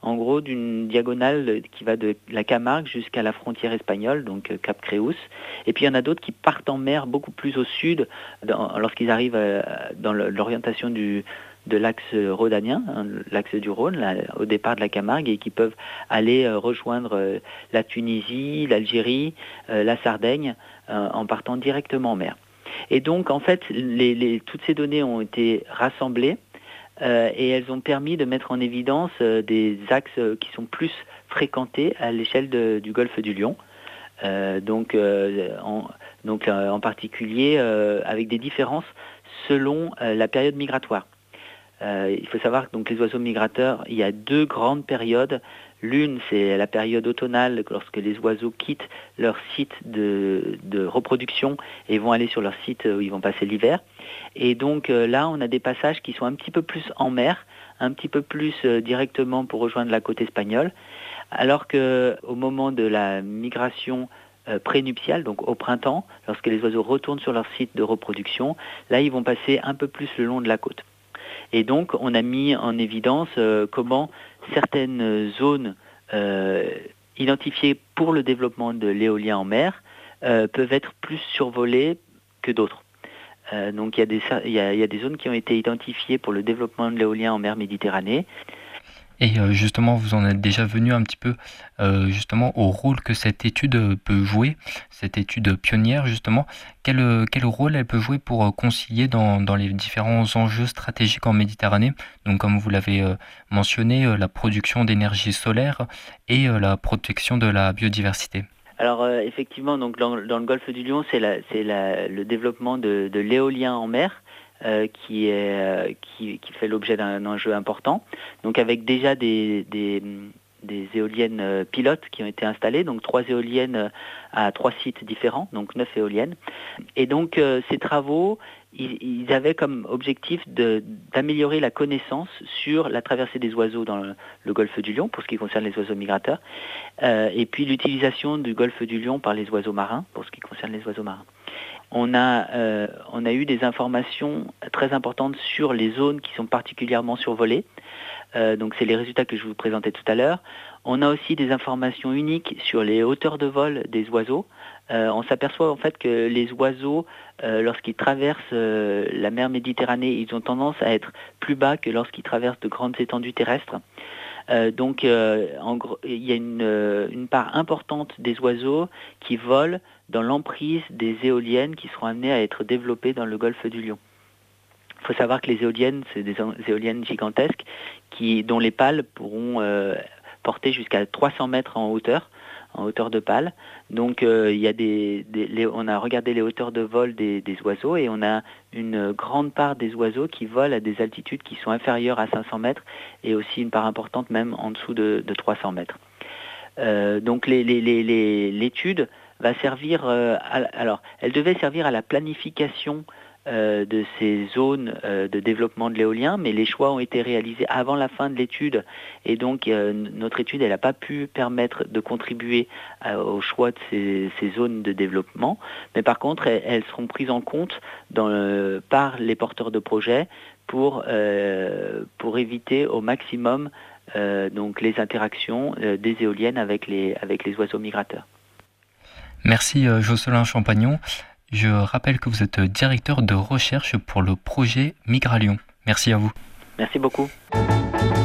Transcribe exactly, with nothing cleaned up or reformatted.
en gros d'une diagonale qui va de la Camargue jusqu'à la frontière espagnole, donc Cap Créus. Et puis il y en a d'autres qui partent en mer beaucoup plus au sud, dans, lorsqu'ils arrivent à, dans l'orientation du, de l'axe rhodanien, hein, l'axe du Rhône, là, au départ de la Camargue, et qui peuvent aller euh, rejoindre euh, la Tunisie, l'Algérie, euh, la Sardaigne, euh, en partant directement en mer. Et donc en fait, les, les, toutes ces données ont été rassemblées euh, et elles ont permis de mettre en évidence euh, des axes qui sont plus fréquentés à l'échelle de, du golfe du Lion. Euh, donc, euh, en, donc euh, en particulier euh, avec des différences selon euh, la période migratoire. Euh, il faut savoir que donc, les oiseaux migrateurs, il y a deux grandes périodes. L'une, c'est la période automnale, lorsque les oiseaux quittent leur site de, de reproduction et vont aller sur leur site où ils vont passer l'hiver. Et donc euh, là, on a des passages qui sont un petit peu plus en mer, un petit peu plus euh, directement pour rejoindre la côte espagnole, alors qu'au moment de la migration euh, prénuptiale, donc au printemps, lorsque les oiseaux retournent sur leur site de reproduction, là, ils vont passer un peu plus le long de la côte. Et donc, on a mis en évidence euh, comment certaines zones euh, identifiées pour le développement de l'éolien en mer euh, peuvent être plus survolées que d'autres. Euh, donc, il y a des, il y a, il y a des zones qui ont été identifiées pour le développement de l'éolien en mer Méditerranée. Et euh, justement, vous en êtes déjà venu un petit peu euh, justement au rôle que cette étude peut jouer, cette étude pionnière justement. Quel, euh, quel rôle elle peut jouer pour euh, concilier dans, dans les différents enjeux stratégiques en Méditerranée, donc comme vous l'avez euh, mentionné, euh, la production d'énergie solaire et euh, la protection de la biodiversité. Alors euh, effectivement, donc dans, dans le golfe du Lion, c'est, la, c'est la, le développement de, de l'éolien en mer euh, qui, est, euh, qui, qui fait l'objet d'un enjeu important. Donc avec déjà des, des, des éoliennes euh, pilotes qui ont été installées, donc trois éoliennes euh, à trois sites différents, donc neuf éoliennes. Et donc euh, ces travaux, ils, ils avaient comme objectif de, d'améliorer la connaissance sur la traversée des oiseaux dans le, le golfe du Lion, pour ce qui concerne les oiseaux migrateurs, euh, et puis l'utilisation du golfe du Lion par les oiseaux marins, pour ce qui concerne les oiseaux marins. On a, euh, on a eu des informations très importantes sur les zones qui sont particulièrement survolées. Euh, donc c'est les résultats que je vous présentais tout à l'heure. On a aussi des informations uniques sur les hauteurs de vol des oiseaux. Euh, on s'aperçoit en fait que les oiseaux, euh, lorsqu'ils traversent euh, la mer Méditerranée, ils ont tendance à être plus bas que lorsqu'ils traversent de grandes étendues terrestres. Euh, donc euh, en gros, il y a une, euh, une part importante des oiseaux qui volent dans l'emprise des éoliennes qui seront amenées à être développées dans le golfe du Lion. Il faut savoir que les éoliennes, c'est des éoliennes gigantesques qui, dont les pales pourront euh, porter jusqu'à trois cents mètres en hauteur, en hauteur de pale. Donc euh, il y a des, des les, on a regardé les hauteurs de vol des, des oiseaux et on a une grande part des oiseaux qui volent à des altitudes qui sont inférieures à cinq cents mètres et aussi une part importante même en dessous de, de trois cents mètres. Euh, donc les, les, les, les, l'étude va servir, euh, à, alors elle devait servir à la planification Euh, de ces zones euh, de développement de l'éolien, mais les choix ont été réalisés avant la fin de l'étude et donc euh, notre étude elle n'a pas pu permettre de contribuer euh, au choix de ces, ces zones de développement, mais par contre elles, elles seront prises en compte dans le, par les porteurs de projets pour, euh, pour éviter au maximum euh, donc les interactions euh, des éoliennes avec les, avec les oiseaux migrateurs. Merci euh, Jocelyn Champagnon. Je rappelle que vous êtes directeur de recherche pour le projet Migralion. Merci à vous. Merci beaucoup.